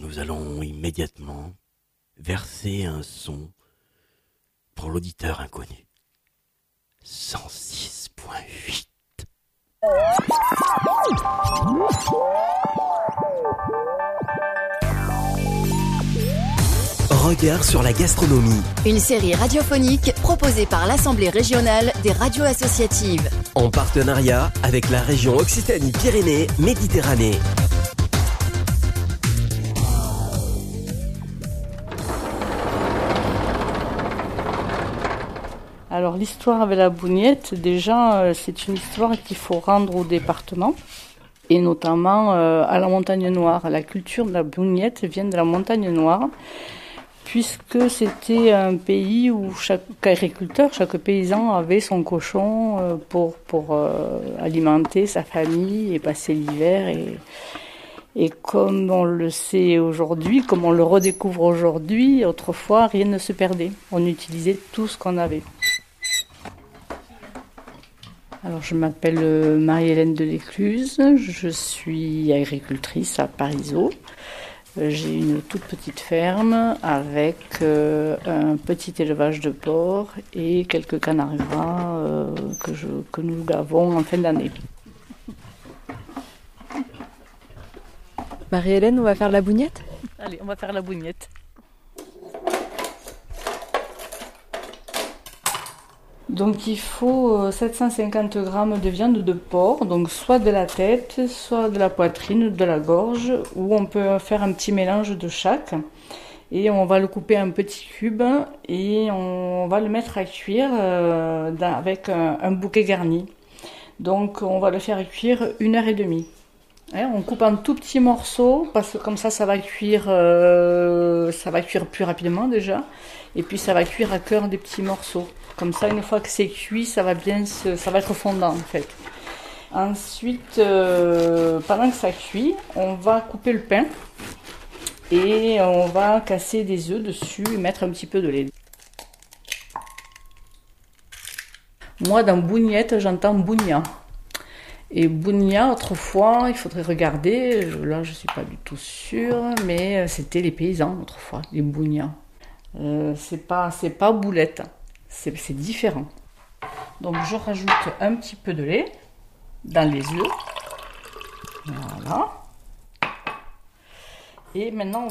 nous allons immédiatement verser un son pour l'auditeur inconnu. 106.8. Regard sur la gastronomie. Une série radiophonique proposée par l'Assemblée régionale des radios associatives. En partenariat avec la région Occitanie-Pyrénées-Méditerranée. Alors l'histoire avec la bougnette, déjà c'est une histoire qu'il faut rendre au département et notamment à la Montagne Noire. La culture de la bougnette vient de la Montagne Noire puisque c'était un pays où chaque agriculteur, chaque paysan avait son cochon pour alimenter sa famille et passer l'hiver. Et comme on le sait aujourd'hui, comme on le redécouvre aujourd'hui, autrefois rien ne se perdait. On utilisait tout ce qu'on avait. Alors, je m'appelle Marie-Hélène Delécluse, je suis agricultrice à Parisot. J'ai une toute petite ferme avec un petit élevage de porcs et quelques canards gras que nous avons en fin d'année. Marie-Hélène, on va faire la bougnette ? Allez, on va faire la bougnette. Donc il faut 750 g de viande de porc, donc soit de la tête, soit de la poitrine, de la gorge, ou on peut faire un petit mélange de chaque. Et on va le couper en petits cubes et on va le mettre à cuire avec un bouquet garni. Donc on va le faire cuire 1h30. On coupe en tout petits morceaux parce que comme ça va cuire plus rapidement déjà. Et puis ça va cuire à cœur des petits morceaux. Comme ça, une fois que c'est cuit, ça va être fondant en fait. Ensuite, pendant que ça cuit, on va couper le pain et on va casser des œufs dessus et mettre un petit peu de lait. Moi, dans bougnette, j'entends bougna. Et bougna, autrefois, il faudrait regarder, là je suis pas du tout sûre, mais c'était les paysans autrefois, les bougnas. C'est pas boulette. C'est différent. Donc je rajoute un petit peu de lait dans les œufs. Voilà. Et maintenant